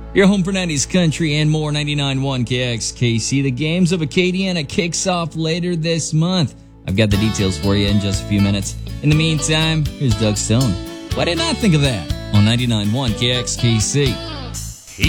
Your home for 90s country and more. 99.1 KXKC. The Games of Acadiana kicks off later this month. I've got the details for you in just a few minutes. In the meantime, here's Doug Stone. Why did I not think of that? On 99.1 KXKC.